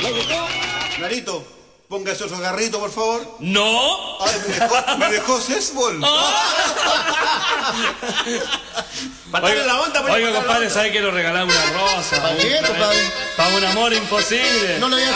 Narito, póngase otro garrito, por favor. ¡No! Ay, me dejó Sesbol. Oiga, la onda, oiga, compadre, ¿sabe que quiero regalar una rosa? ¿Para qué, compadre? Para un amor imposible. No le voy a